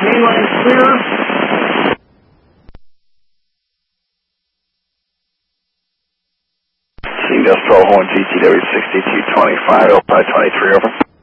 Mainline clear. Seagull Horn GTW 6225, L523, over.